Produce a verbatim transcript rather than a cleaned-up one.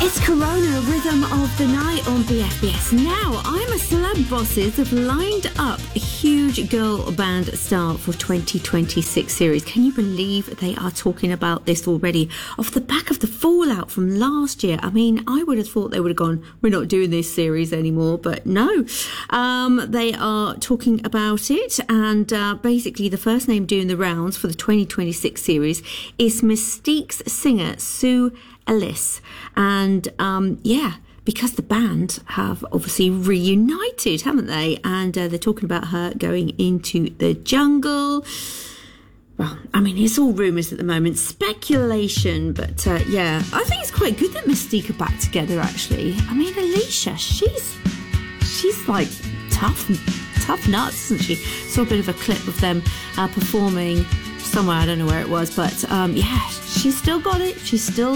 It's Corona, Rhythm of the Night on B F B S. Now, I'm a Celeb Bosses have lined up a huge girl band star for twenty twenty-six series. Can you believe they are talking about this already? Off the back of the fallout from last year. I mean, I would have thought they would have gone, we're not doing this series anymore, but no. Um, they are talking about it, and uh, basically the first name doing the rounds for the twenty twenty-six series is Mystique's singer, Sue Ellis. And um, yeah, because the band have obviously reunited, haven't they? And uh, they're talking about her going into the jungle. Well, I mean, it's all rumours at the moment, speculation, but uh, yeah, I think it's quite good that Mystique are back together, actually. I mean, Alicia, she's she's like tough, tough nuts, isn't she? Saw a bit of a clip of them uh, performing somewhere, I don't know where it was, but um, yeah, she's still got it. She's still